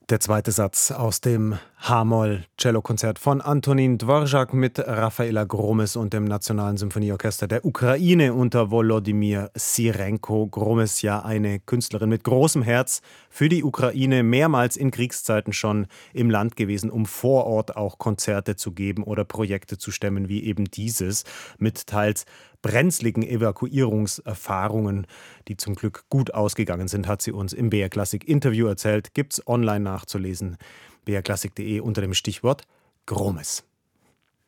Der zweite Satz aus dem H-Moll-Cellokonzert von Antonín Dvořák mit Rafaela Gromes und dem Nationalen Symphonieorchester der Ukraine unter Volodymyr Syrenko. Gromes, ja eine Künstlerin mit großem Herz für die Ukraine, mehrmals in Kriegszeiten schon im Land gewesen, um vor Ort auch Konzerte zu geben oder Projekte zu stemmen, wie eben dieses, mit teils brenzligen Evakuierungserfahrungen, die zum Glück gut ausgegangen sind, hat sie uns im BR Klassik Interview erzählt. Gibt's online nachzulesen, brklassik.de unter dem Stichwort Gromes.